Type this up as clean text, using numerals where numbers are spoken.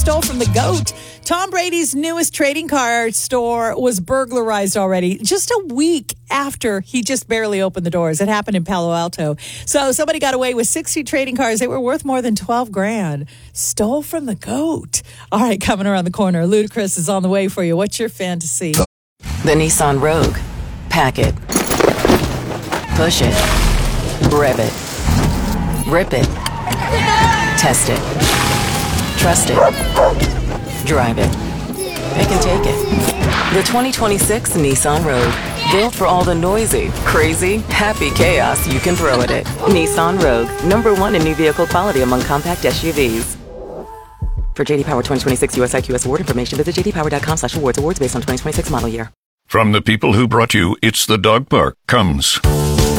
stole from the GOAT. Tom Brady's newest trading card store was burglarized already, just a week after he just barely opened the doors. It happened in Palo Alto. So somebody got away with 60 trading cards. They were worth more than $12,000. Stole from the GOAT. All right, coming around the corner, Ludacris is on the way for you. What's your fantasy? The Nissan Rogue. Pack it. Push it. Rev it. Rip it. Test it. Trust it. Drive it. Pick and take it. The 2026 Nissan Rogue. Built for all the noisy, crazy, happy chaos you can throw at it. Nissan Rogue. #1 in new vehicle quality among compact SUVs. For JD Power 2026 US IQS award information, visit jdpower.com/awards. Awards based on 2026 model year. From the people who brought you It's the Dog Park comes